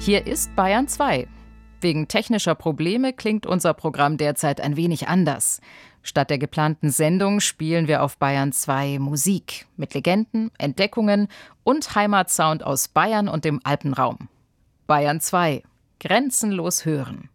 Hier ist Bayern 2. Wegen technischer Probleme klingt unser Programm derzeit ein wenig anders. Statt der geplanten Sendung spielen wir auf Bayern 2 Musik mit Legenden, Entdeckungen und Heimatsound aus Bayern und dem Alpenraum. Bayern 2. Grenzenlos hören.